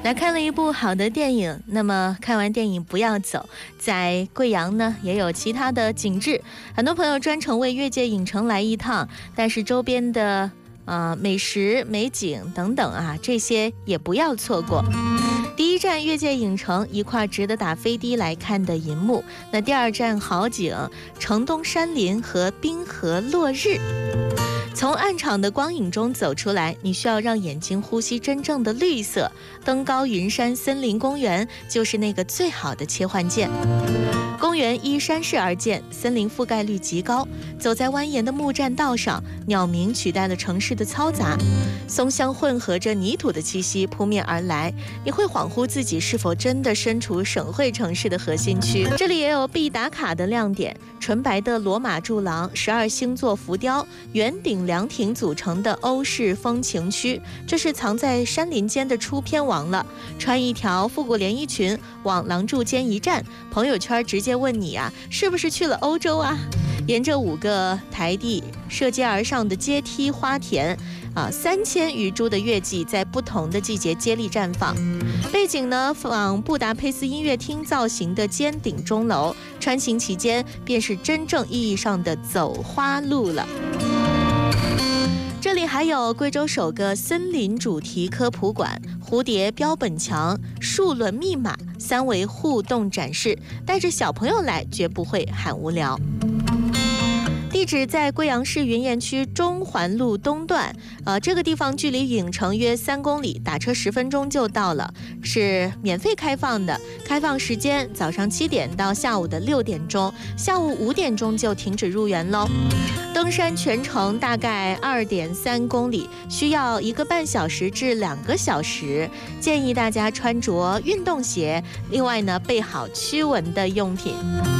来看了一部好的电影，那么看完电影不要走，在贵阳呢也有其他的景致，很多朋友专程为越界影城来一趟，但是周边的美食美景等等啊，这些也不要错过。第一站越界影城，一块值得打飞的来看的银幕。那第二站好景，城东山林和滨河落日。从暗场的光影中走出来，你需要让眼睛呼吸真正的绿色。登高云山森林公园就是那个最好的切换键。公园依山势而建，森林覆盖率极高。走在蜿蜒的木栈道上，鸟鸣取代了城市的嘈杂，松香混合着泥土的气息扑面而来，你会恍惚自己是否真的身处省会城市的核心区。这里也有必打卡的亮点，纯白的罗马柱廊、12星座浮雕、圆顶凉亭组成的欧式风情区，这是藏在山林间的出片王了。穿一条复古连衣裙往廊柱间一站，朋友圈直接问你啊，是不是去了欧洲啊？沿着5个台地涉街而上的阶梯花田，3000余株的月季在不同的季节接力绽放。背景呢，仿布达佩斯音乐厅造型的尖顶钟楼，穿行期间便是真正意义上的走花路了。这里还有贵州首个森林主题科普馆、蝴蝶标本墙、树轮密码、3维互动展示，带着小朋友来绝不会喊无聊。地址在贵阳市云堰区中环路东段，这个地方距离影城约3公里，打车10分钟就到了，是免费开放的。开放时间早上7点到下午的6点钟，下午5点钟就停止入园喽。登山全程大概2.3公里，需要1个半小时至2个小时，建议大家穿着运动鞋，另外呢备好驱蚊的用品。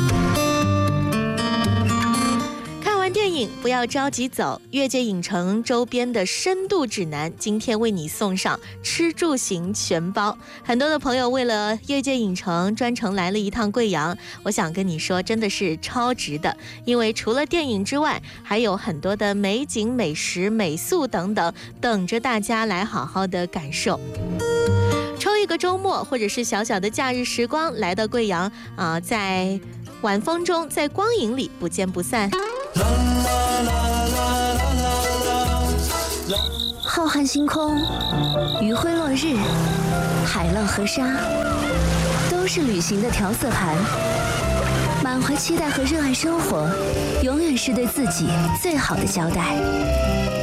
电影不要着急走，越界影城周边的深度指南，今天为你送上吃住行全包。很多的朋友为了越界影城专程来了一趟贵阳，我想跟你说，真的是超值的，因为除了电影之外，还有很多的美景、美食、美宿等等，等着大家来好好的感受。抽一个周末或者是小小的假日时光，来到贵阳在晚风中，在光影里不见不散。 浩瀚星空，余晖落日，海浪和沙，都是旅行的调色盘。满怀期待和热爱生活，永远是对自己最好的交代。